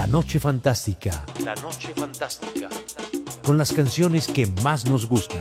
La Noche Fantástica. La Noche Fantástica. Con las canciones que más nos gustan.